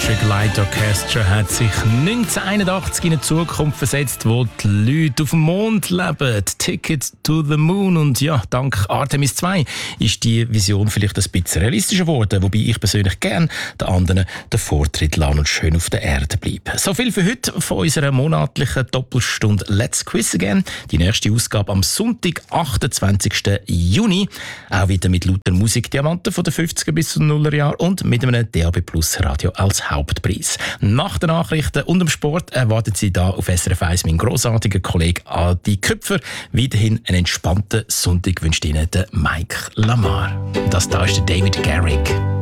Electric Light Orchestra hat sich 1981 in eine Zukunft versetzt, wo die Leute auf dem Mond leben. Ticket to the Moon. Und ja, dank Artemis 2 ist die Vision vielleicht ein bisschen realistischer geworden, wobei ich persönlich gerne den anderen den Vortritt lasse und schön auf der Erde bleibe. So viel für heute von unserer monatlichen Doppelstunde Let's Quiz Again. Die nächste Ausgabe am Sonntag, 28. Juni. Auch wieder mit lauter Musikdiamanten von den 50er bis zu den 0er Jahren und mit einem DAB Plus Radio als Hauptpreis. Nach den Nachrichten und dem Sport erwartet Sie da auf SRF 1 mein grossartiger Kollege Adi Köpfer. Weiterhin einen entspannten Sonntag wünscht Ihnen der Mike Lamar. Das da ist der David Garrick.